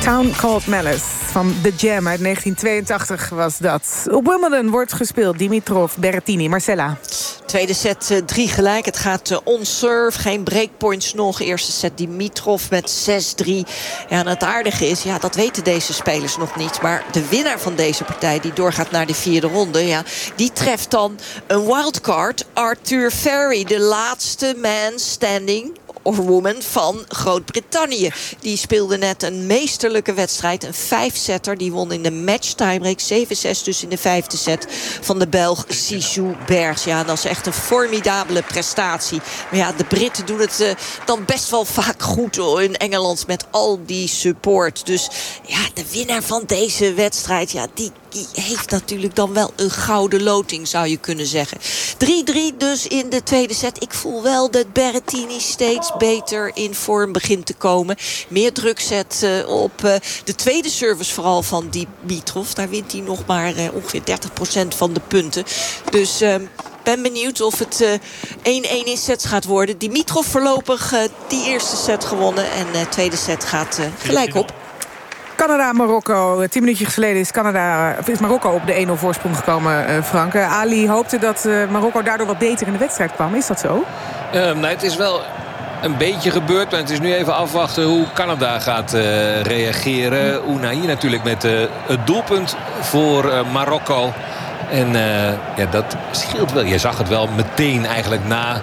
Town Called Malice van The Jam uit 1982 was dat. Op Wimbledon wordt gespeeld Dimitrov, Berrettini, Marcella. Tweede set 3 gelijk. Het gaat on-serve, geen breakpoints nog. Eerste set Dimitrov met 6-3. Ja, en het aardige is, ja, dat weten deze spelers nog niet. Maar de winnaar van deze partij, die doorgaat naar de vierde ronde, ja, die treft dan een wildcard. Arthur Ferry, de laatste man standing of woman van Groot-Brittannië. Die speelde net een meesterlijke wedstrijd. Een 5-setter. Die won in de match tiebreak. 7-6 dus in de 5e set van de Belg Sijou Bergs. Ja, dat is echt een formidabele prestatie. Maar ja, de Britten doen het dan best wel vaak goed in Engeland met al die support. Dus ja, de winnaar van deze wedstrijd, ja, die heeft natuurlijk dan wel een gouden loting, zou je kunnen zeggen. 3-3 dus in de tweede set. Ik voel wel dat Berrettini steeds beter in vorm begint te komen. Meer druk zet op de tweede service vooral van Dimitrov. Daar wint hij nog maar ongeveer 30% van de punten. Dus ben benieuwd of het 1-1 in sets gaat worden. Dimitrov voorlopig die eerste set gewonnen. En de tweede set gaat gelijk op. Canada-Marokko. 10 minuutjes geleden is Marokko op de 1-0 voorsprong gekomen, Frank. Ali hoopte dat Marokko daardoor wat beter in de wedstrijd kwam. Is dat zo? Nee, het is wel een beetje gebeurd. Maar het is nu even afwachten hoe Canada gaat reageren. Unai natuurlijk met het doelpunt voor Marokko. En ja, dat scheelt wel. Je zag het wel meteen eigenlijk na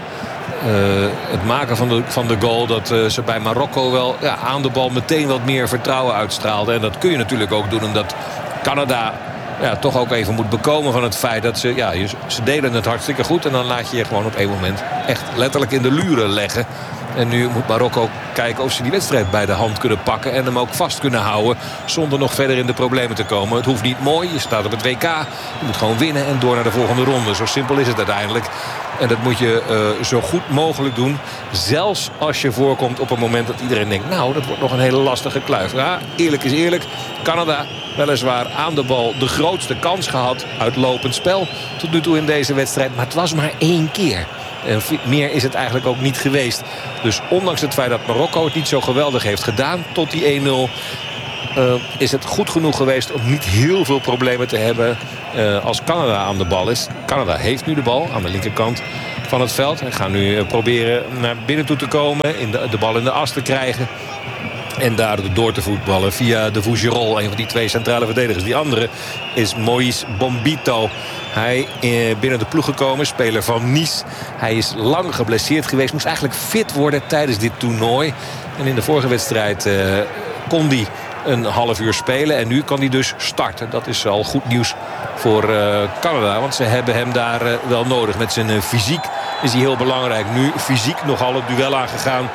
het maken van de goal, dat ze bij Marokko wel aan de bal meteen wat meer vertrouwen uitstraalden. En dat kun je natuurlijk ook doen omdat Canada toch ook even moet bekomen van het feit dat ze delen het hartstikke goed. En dan laat je je gewoon op één moment echt letterlijk in de luren leggen. En nu moet Marokko kijken of ze die wedstrijd bij de hand kunnen pakken. En hem ook vast kunnen houden zonder nog verder in de problemen te komen. Het hoeft niet mooi, je staat op het WK. Je moet gewoon winnen en door naar de volgende ronde. Zo simpel is het uiteindelijk. En dat moet je zo goed mogelijk doen. Zelfs als je voorkomt op een moment dat iedereen denkt, nou, dat wordt nog een hele lastige kluif. Ja, eerlijk is eerlijk. Canada weliswaar aan de bal de grootste kans gehad. Uitlopend spel tot nu toe in deze wedstrijd. Maar het was maar 1 keer. En meer is het eigenlijk ook niet geweest. Dus ondanks het feit dat Marokko het niet zo geweldig heeft gedaan tot die 1-0... is het goed genoeg geweest om niet heel veel problemen te hebben als Canada aan de bal is. Canada heeft nu de bal aan de linkerkant van het veld. En gaan nu proberen naar binnen toe te komen. De bal in de as te krijgen. En daar door te voetballen via de Fougerolles, een van die 2 centrale verdedigers. Die andere is Moïse Bombito. Hij binnen de ploeg gekomen, speler van Nice. Hij is lang geblesseerd geweest. Moest eigenlijk fit worden tijdens dit toernooi. En in de vorige wedstrijd kon hij een half uur spelen. En nu kan hij dus starten. Dat is al goed nieuws voor Canada. Want ze hebben hem daar wel nodig. Met zijn fysiek is hij heel belangrijk. Nu fysiek nogal het duel aangegaan.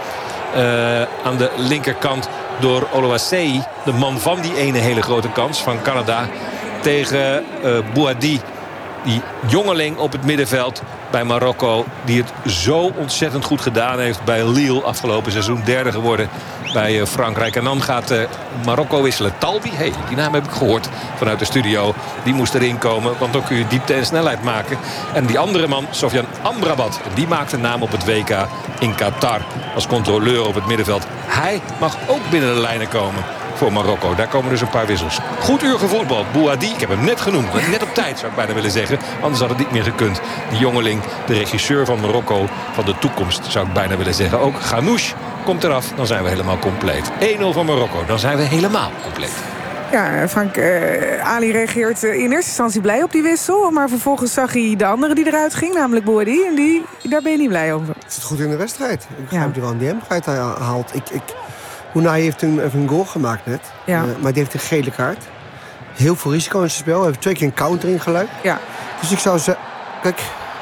Aan de linkerkant door Oloasei. De man van die ene hele grote kans van Canada. Tegen Bouhaddi. Die jongeling op het middenveld bij Marokko. Die het zo ontzettend goed gedaan heeft bij Lille. Afgelopen seizoen 3e geworden bij Frankrijk. En dan gaat Marokko wisselen. Talbi, die naam heb ik gehoord vanuit de studio. Die moest erin komen, want dan kun je diepte en snelheid maken. En die andere man, Sofiane Amrabat, die maakt een naam op het WK in Qatar. Als controleur op het middenveld. Hij mag ook binnen de lijnen komen voor Marokko. Daar komen dus een paar wissels. Goed uur gevoetbald. Bouhaddi, ik heb hem net genoemd. Net op tijd zou ik bijna willen zeggen. Anders had het niet meer gekund. Die jongeling, de regisseur van Marokko van de toekomst, zou ik bijna willen zeggen. Ook Ghanouch komt eraf. Dan zijn we helemaal compleet. 1-0 van Marokko. Dan zijn we helemaal compleet. Ja, Frank, Ali reageert in eerste instantie blij op die wissel. Maar vervolgens zag hij de andere die eruit ging, namelijk Bouhaddi. En daar ben je niet blij over. Het zit goed in de wedstrijd. Ik begrijp wel die hem haalt. Unai heeft een goal gemaakt net. Ja. Maar die heeft een gele kaart. Heel veel risico in zijn spel. Hij heeft 2 keer een counter ingeleid. Ja. Dus ik zou zeggen, kijk.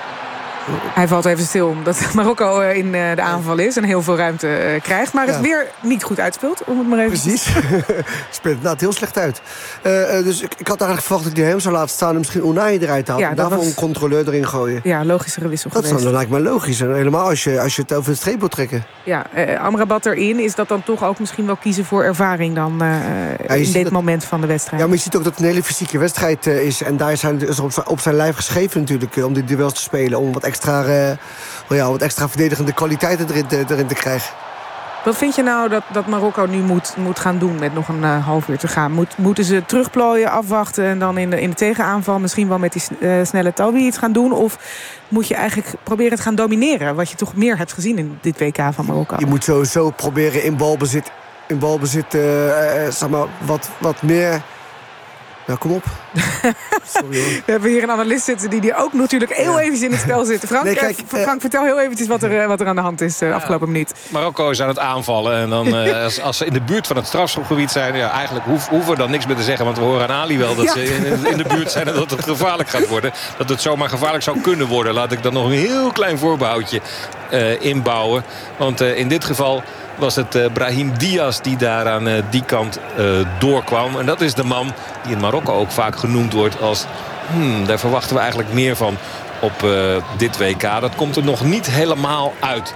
Hij valt even stil omdat Marokko in de aanval is en heel veel ruimte krijgt. Maar het weer niet goed uitspeelt, om het maar even precies. Speelt inderdaad heel slecht uit. Dus ik had eigenlijk verwacht dat hij hem zou laten staan en misschien Unai eruit haalt. En daarvoor een controleur erin gooien. Ja, logischere wissel geweest. Dat lijkt me logisch. En helemaal als je het over de streep wil trekken. Ja, Amrabat erin. Is dat dan toch ook misschien wel kiezen voor ervaring dan in dit moment van de wedstrijd? Ja, maar je ziet ook dat het een hele fysieke wedstrijd is. En daar is op zijn lijf geschreven natuurlijk om die duels te spelen. Om wat extra verdedigende kwaliteiten erin te krijgen. Wat vind je nou dat Marokko nu moet gaan doen met nog een half uur te gaan? Moeten ze terugplooien, afwachten en dan in de tegenaanval misschien wel met die snelle Taubi iets gaan doen? Of moet je eigenlijk proberen te gaan domineren? Wat je toch meer hebt gezien in dit WK van Marokko. Je moet sowieso proberen in balbezit zeg maar, wat meer... Nou, kom op. Sorry, hoor. We hebben hier een analist zitten die ook natuurlijk heel eventjes in het spel zit. Frank, nee, kijk, Frank, vertel heel eventjes wat er aan de hand is de afgelopen minuut. Marokko is aan het aanvallen. En dan, als ze in de buurt van het strafschopgebied zijn... Ja, eigenlijk hoeven we dan niks meer te zeggen. Want we horen aan Ali wel dat ze in de buurt zijn... en dat het gevaarlijk gaat worden. Dat het zomaar gevaarlijk zou kunnen worden. Laat ik dan nog een heel klein voorbehoudje inbouwen. Want in dit geval... was het Brahim Diaz die daar aan die kant doorkwam. En dat is de man die in Marokko ook vaak genoemd wordt als... daar verwachten we eigenlijk meer van op dit WK. Dat komt er nog niet helemaal uit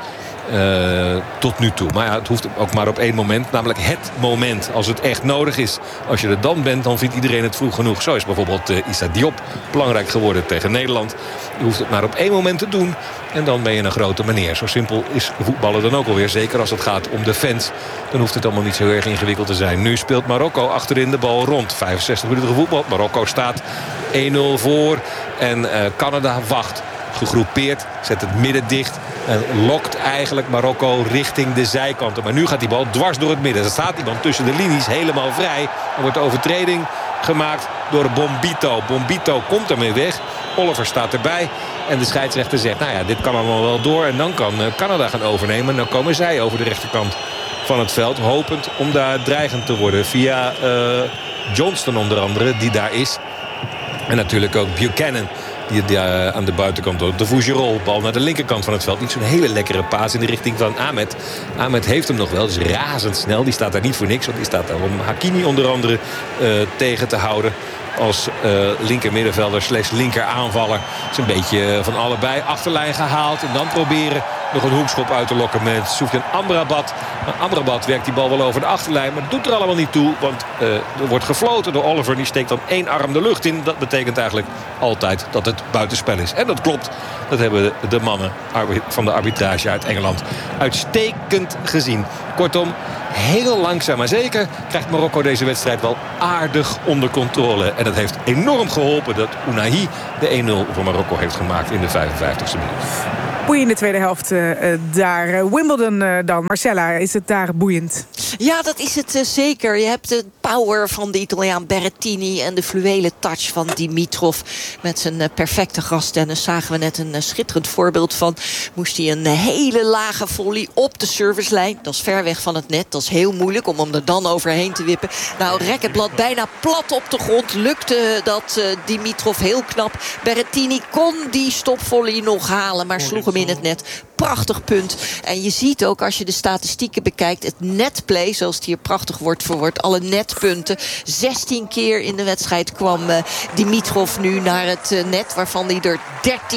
tot nu toe. Maar ja, het hoeft ook maar op één moment. Namelijk het moment als het echt nodig is. Als je er dan bent, dan vindt iedereen het vroeg genoeg. Zo is bijvoorbeeld Issa Diop belangrijk geworden tegen Nederland. Je hoeft het maar op één moment te doen. En dan ben je een grote meneer. Zo simpel is voetballen dan ook alweer. Zeker als het gaat om de fans. Dan hoeft het allemaal niet zo erg ingewikkeld te zijn. Nu speelt Marokko achterin de bal rond. 65 minuten gevoetbald. Marokko staat 1-0 voor. En Canada wacht. Gegroepeerd, zet het midden dicht. En lokt eigenlijk Marokko richting de zijkanten. Maar nu gaat die bal dwars door het midden. Er staat iemand tussen de linies helemaal vrij. Er wordt de overtreding gemaakt door Bombito. Bombito komt ermee weg. Oliver staat erbij. En de scheidsrechter zegt, nou ja, dit kan allemaal wel door. En dan kan Canada gaan overnemen. En dan komen zij over de rechterkant van het veld. Hopend om daar dreigend te worden. Via Johnston onder andere, die daar is. En natuurlijk ook Buchanan. Die aan de buitenkant door de Fougerolles. Bal naar de linkerkant van het veld. Niet zo'n hele lekkere paas in de richting van Ahmed. Ahmed heeft hem nog wel. Dus razendsnel. Die staat daar niet voor niks. Want die staat daar om Hakimi onder andere tegen te houden. Als linker middenvelder / linker aanvaller. Is een beetje van allebei. Achterlijn gehaald. En dan proberen nog een hoekschop uit te lokken met Soufiane Amrabat. Maar Amrabat werkt die bal wel over de achterlijn. Maar doet er allemaal niet toe. Want er wordt gefloten door Oliver. Die steekt dan één arm de lucht in. Dat betekent eigenlijk altijd dat het buitenspel is. En dat klopt. Dat hebben de mannen van de arbitrage uit Engeland uitstekend gezien. Kortom, heel langzaam maar zeker krijgt Marokko deze wedstrijd wel aardig onder controle. En dat heeft enorm geholpen dat Ounahi de 1-0 voor Marokko heeft gemaakt in de 55e minuut. Boeiende tweede helft daar. Wimbledon dan. Marcella, is het daar boeiend? Ja, dat is het zeker. Je hebt de power van de Italiaan Berrettini en de fluwelen touch van Dimitrov. Met zijn perfecte grastennis zagen we net een schitterend voorbeeld van. Moest hij een hele lage volley op de servicelijn. Dat is ver weg van het net. Dat is heel moeilijk om hem er dan overheen te wippen. Nou, racketblad bijna plat op de grond. Lukte dat Dimitrov heel knap. Berrettini kon die stopvolley nog halen, maar sloeg hem in het net. Prachtig punt. En je ziet ook als je de statistieken bekijkt, het netplay, zoals het hier prachtig wordt verwoord, alle netpunten. 16 keer in de wedstrijd kwam Dimitrov nu naar het net, waarvan hij er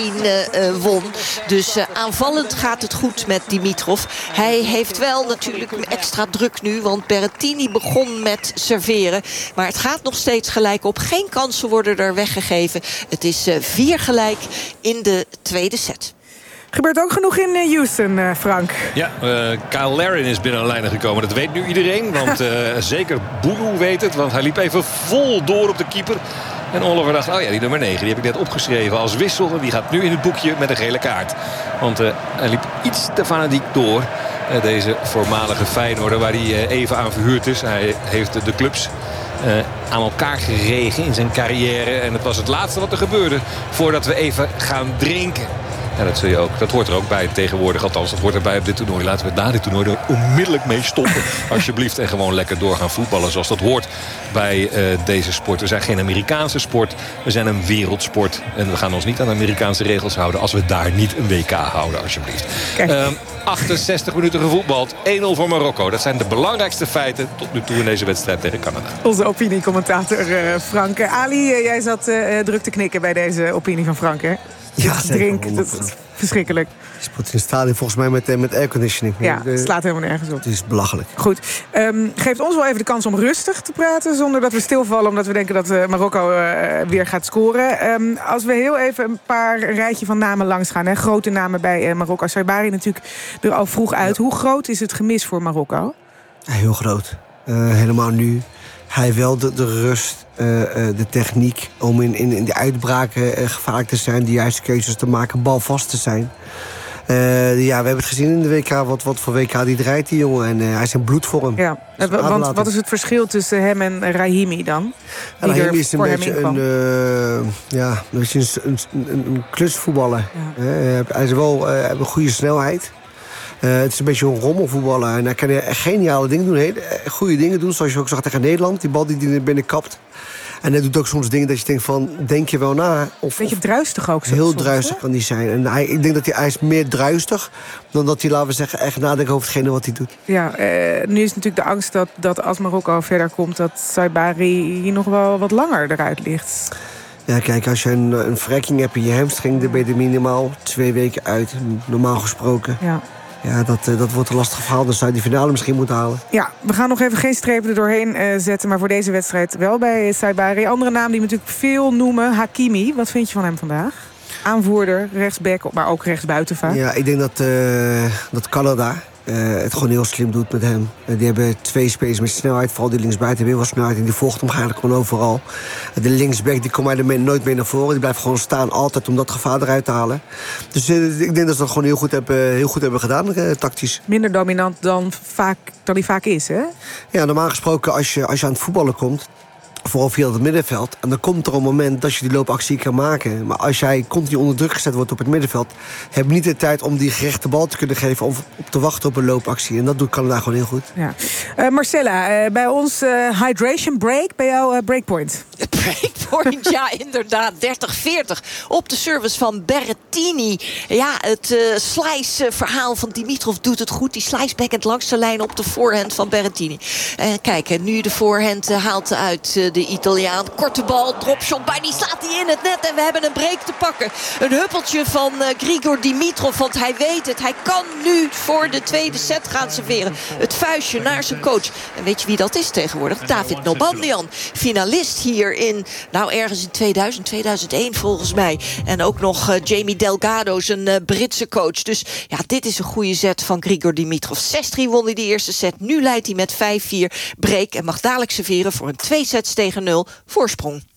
13 won. Dus aanvallend gaat het goed met Dimitrov. Hij heeft wel natuurlijk extra druk nu, want Berrettini begon met serveren. Maar het gaat nog steeds gelijk op. Geen kansen worden er weggegeven. Het is 4 gelijk in de tweede set. Gebeurt ook genoeg in Houston, Frank. Ja, Kyle Larin is binnen de lijnen gekomen. Dat weet nu iedereen, want zeker Boulou weet het. Want hij liep even vol door op de keeper. En Oliver dacht, oh ja, die nummer 9, die heb ik net opgeschreven als wissel. En die gaat nu in het boekje met een gele kaart. Want hij liep iets te fanatiek door. Deze voormalige Feyenoorder, waar hij even aan verhuurd is. Hij heeft de clubs aan elkaar geregen in zijn carrière. En het was het laatste wat er gebeurde voordat we even gaan drinken. Ja, dat zul je ook. Dat hoort er ook bij tegenwoordig. Althans, dat hoort erbij op dit toernooi. Laten we het na dit toernooi er onmiddellijk mee stoppen. Alsjeblieft. En gewoon lekker door gaan voetballen zoals dat hoort bij deze sport. We zijn geen Amerikaanse sport. We zijn een wereldsport. En we gaan ons niet aan de Amerikaanse regels houden als we daar niet een WK houden, alsjeblieft. 68 minuten gevoetbald. 1-0 voor Marokko. Dat zijn de belangrijkste feiten tot nu toe in deze wedstrijd tegen Canada. Onze opiniecommentator Frank. Ali, jij zat druk te knikken bij deze opinie van Frank, hè? drink. Dat is verschrikkelijk. Je speelt in het stadion volgens mij met airconditioning. Ja, het slaat helemaal nergens op. Het is belachelijk. Goed. Geeft ons wel even de kans om rustig te praten, zonder dat we stilvallen, omdat we denken dat Marokko weer gaat scoren. Als we heel even een rijtje van namen langs gaan. Grote namen bij Marokko. Saibari natuurlijk er al vroeg uit. Ja. Hoe groot is het gemis voor Marokko? Ja, heel groot. Helemaal nu. Hij wel de rust, de techniek om in de uitbraken gevaarlijk te zijn, de juiste keuzes te maken, balvast te zijn. We hebben het gezien in de WK, wat voor WK die draait, die jongen. En hij is in bloedvorm. Ja, want wat is het verschil tussen hem en Rahimi dan? Rahimi is een beetje een klusvoetballer. Ja. Hij is wel een goede snelheid. Het is een beetje een rommelvoetballer. En hij kan geniale dingen doen. Goede dingen doen, zoals je ook zag tegen Nederland. Die bal die er binnen kapt. En hij doet ook soms dingen dat je denkt van, denk je wel na? Beetje druistig ook. Heel druistig kan hij zijn. En ik denk dat hij is meer druistig dan dat hij, laten we zeggen, echt nadenkt over hetgene wat hij doet. Ja, nu is natuurlijk de angst dat als Marokko verder komt, dat Saibari hier nog wel wat langer eruit ligt. Ja, kijk, als je een verrekking hebt in je hamstring, dan ben je er minimaal 2 weken uit, normaal gesproken. Ja. Ja, dat wordt een lastig verhaal. Dan zou je die finale misschien moeten halen. Ja, we gaan nog even geen strepen er doorheen zetten. Maar voor deze wedstrijd wel bij Saibari. Andere naam die we natuurlijk veel noemen, Hakimi. Wat vind je van hem vandaag? Aanvoerder, rechtsback, maar ook rechtsbuiten vaak. Ja, ik denk dat Canada het gewoon heel slim doet met hem. Die hebben 2 spelers met snelheid. Vooral die linksbuiten hebben heel veel snelheid. En die volgt hem eigenlijk gewoon overal. De linksback die komt eigenlijk nooit meer naar voren. Die blijft gewoon staan altijd om dat gevaar eruit te halen. Dus ik denk dat ze dat gewoon heel goed hebben gedaan, tactisch. Minder dominant dan hij vaak is, hè? Ja, normaal gesproken als je aan het voetballen komt, vooral via het middenveld. En dan komt er een moment dat je die loopactie kan maken. Maar als jij continu onder druk gezet wordt op het middenveld, heb je niet de tijd om die gerechte bal te kunnen geven, om op te wachten op een loopactie. En dat doet Canada gewoon heel goed. Ja. Marcella, bij ons hydration break, bij jou breakpoint. Breakpoint, ja, inderdaad. 30-40 op de service van Berrettini. Ja, het slice-verhaal van Dimitrov doet het goed. Die slice backhand langs de lijn op de voorhand van Berrettini. Kijk, nu de voorhand haalt uit de Italiaan. Korte bal, dropshot, bij die slaat hij in het net. En we hebben een break te pakken. Een huppeltje van Grigor Dimitrov, want hij weet het. Hij kan nu voor de tweede set gaan serveren. Het vuistje naar zijn coach. En weet je wie dat is tegenwoordig? David Nalbandian. Finalist hier in, ergens in 2001 volgens mij. En ook nog Jamie Delgado, zijn Britse coach. Dus ja, dit is een goede set van Grigor Dimitrov. 6-3 won hij de eerste set. Nu leidt hij met 5-4 break en mag dadelijk serveren voor een 2 sets tegen 0 voorsprong.